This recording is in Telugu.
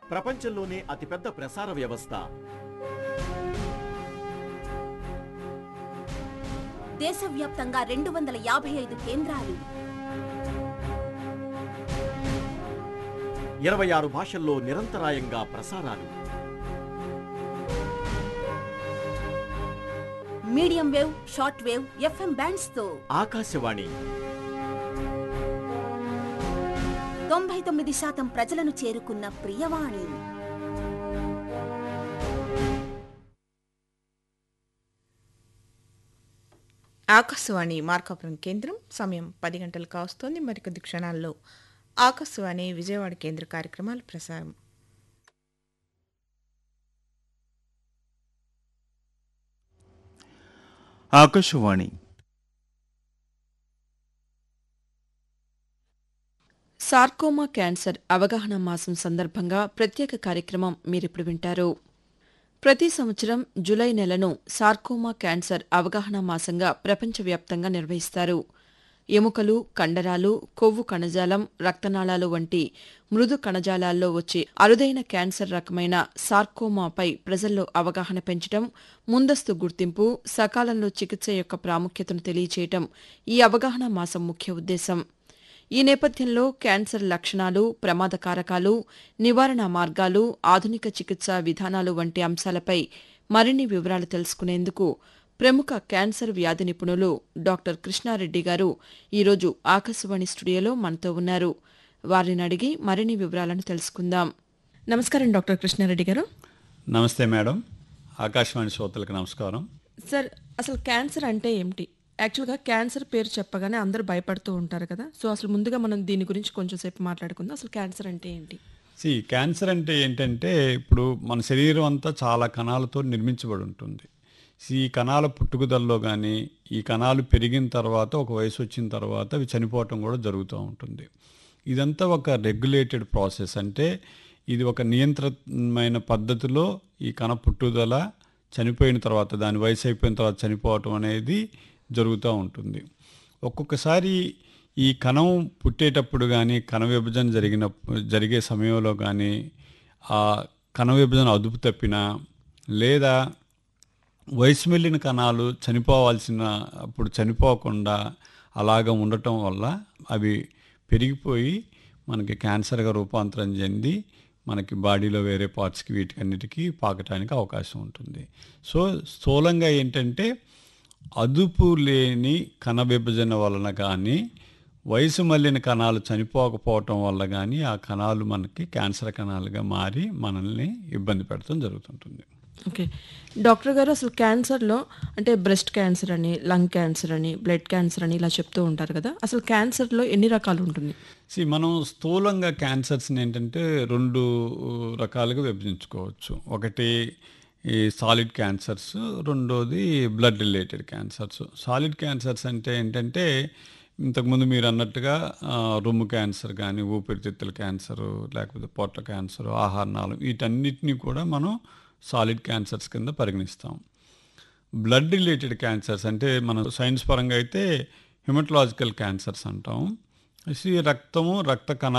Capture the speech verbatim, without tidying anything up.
ప్రపంచంలోనే అతిపెద్ద ప్రసార వ్యవస్థ. దేశవ్యాప్తంగా రెండు వందల యాభై ఐదు కేంద్రాలు, ఇరవై ఆరు భాషల్లో నిరంతరాయంగా ప్రసారాలు. Medium wave, short wave, FM bands తో ఆకాశవాణి తొంభై తొమ్మిది శాతం ప్రజలను చేరుకున్న ప్రియవాణి. ఆకాశవాణి మార్కాపురం కేంద్రం. సమయం పది గంటలు కావస్తోంది. మరికొద్ది క్షణాల్లో ఆకాశవాణి విజయవాడ కేంద్ర కార్యక్రమాలు ప్రసారం. ఆకాశవాణి సార్కోమా క్యాన్సర్ అవగాహన మాసం సందర్భంగా ప్రత్యేక కార్యక్రమం మీరిప్పుడు వింటారు. ప్రతి సంవత్సరం జూలై నెలను సార్కోమా క్యాన్సర్ అవగాహన మాసంగా ప్రపంచవ్యాప్తంగా నిర్వహిస్తారు. ఎముకలు, కండరాలు, కొవ్వు కణజాలం, రక్తనాళాలు వంటి మృదు కణజాలాల్లో వచ్చే అరుదైన క్యాన్సర్ రకమైన సార్కోమాపై ప్రజల్లో అవగాహన పెంచడం, ముందస్తు గుర్తింపు, సకాలంలో చికిత్స యొక్క ప్రాముఖ్యతను తెలియచేయటం ఈ అవగాహన మాసం ముఖ్య ఉద్దేశం. ఈ నేపథ్యంలో క్యాన్సర్ లక్షణాలు, ప్రమాద కారకాలు, నివారణ మార్గాలు, ఆధునిక చికిత్సా విధానాలు వంటి అంశాలపై మరిన్ని వివరాలు తెలుసుకునేందుకు ప్రముఖ క్యాన్సర్ వ్యాధి నిపుణులు డాక్టర్ కృష్ణారెడ్డి గారు ఈరోజు ఆకాశవాణి స్టూడియోలో మనతో ఉన్నారు. వారిని అడిగి మరిన్ని వివరాలను తెలుసుకుందాం. నమస్కారం డాక్టర్ కృష్ణారెడ్డి గారు. నమస్తే మేడం. ఆకాశవాణి శ్రోతలకు నమస్కారం. సార్, అసలు క్యాన్సర్ అంటే ఏమిటి? యాక్చువల్గా క్యాన్సర్ పేరు చెప్పగానే అందరూ భయపడుతూ ఉంటారు కదా. సో అసలు ముందుగా మనం దీని గురించి కొంచెం సేపు మాట్లాడుకుందాం. అసలు క్యాన్సర్ అంటే ఏంటి? సి క్యాన్సర్ అంటే ఏంటంటే, ఇప్పుడు మన శరీరం అంతా చాలా కణాలతో నిర్మించబడి ఉంటుంది. ఈ కణాల పుట్టుకదల్లో కానీ, ఈ కణాలు పెరిగిన తర్వాత ఒక వయసు వచ్చిన తర్వాత అవి చనిపోవటం కూడా జరుగుతూ ఉంటుంది. ఇదంతా ఒక రెగ్యులేటెడ్ ప్రాసెస్. అంటే ఇది ఒక నియంత్రణమైన పద్ధతిలో ఈ కణ పుట్టుదల చనిపోయిన తర్వాత, దాని వయసు అయిపోయిన తర్వాత చనిపోవటం అనేది జరుగుతూ ఉంటుంది. ఒక్కొక్కసారి ఈ కణం పుట్టేటప్పుడు కానీ, కణ విభజన జరిగిన జరిగే సమయంలో కానీ, ఆ కణ విభజన అదుపు తప్పినా, లేదా వయసు వెళ్ళిన కణాలు చనిపోవాల్సిన అప్పుడు చనిపోకుండా అలాగ ఉండటం వల్ల అవి పెరిగిపోయి మనకి క్యాన్సర్గా రూపాంతరం చెంది మనకి బాడీలో వేరే పార్ట్స్కి వీటికన్నిటికీ పాకటానికి అవకాశం ఉంటుంది. సో స్థూలంగా ఏంటంటే, అదుపు లేని కణ విభజన వలన కానీ, వయసు మళ్ళిన కణాలు చనిపోకపోవటం వల్ల కానీ ఆ కణాలు మనకి క్యాన్సర్ కణాలుగా మారి మనల్ని ఇబ్బంది పెడతాం జరుగుతుంటుంది. ఓకే డాక్టర్ గారు, అసలు క్యాన్సర్లో అంటే బ్రెస్ట్ క్యాన్సర్ అని, లంగ్ క్యాన్సర్ అని, బ్లడ్ క్యాన్సర్ అని ఇలా చెప్తూ ఉంటారు కదా. అసలు క్యాన్సర్లో ఎన్ని రకాలు ఉంటుంది? సి మనం స్థూలంగా క్యాన్సర్స్ని ఏంటంటే రెండు రకాలుగా విభజించుకోవచ్చు. ఒకటి ఈ సాలిడ్ క్యాన్సర్స్, రెండోది blood related cancers. Solid cancers అంటే ఏంటంటే, ఇంతకుముందు మీరు అన్నట్టుగా రొమ్ము క్యాన్సర్ కానీ, ఊపిరితిత్తుల క్యాన్సరు, లేకపోతే పొట్ల క్యాన్సరు, ఆహారనాళం, వీటన్నిటినీ కూడా మనం సాలిడ్ క్యాన్సర్స్ కింద పరిగణిస్తాం. బ్లడ్ రిలేటెడ్ క్యాన్సర్స్ అంటే మనం సైన్స్ పరంగా అయితే హిమటలాజికల్ క్యాన్సర్స్ అంటాం. రక్తము, రక్త కణాలు